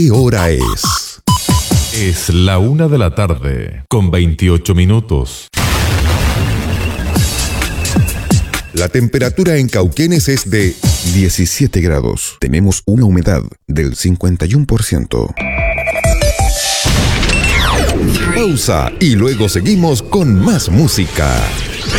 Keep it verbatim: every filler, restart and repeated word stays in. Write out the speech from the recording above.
¿Qué hora es? Es la una de la tarde, con veintiocho minutos. La temperatura en Cauquenes es de diecisiete grados. Tenemos una humedad del cincuenta y uno por ciento. Pausa y luego seguimos con más música.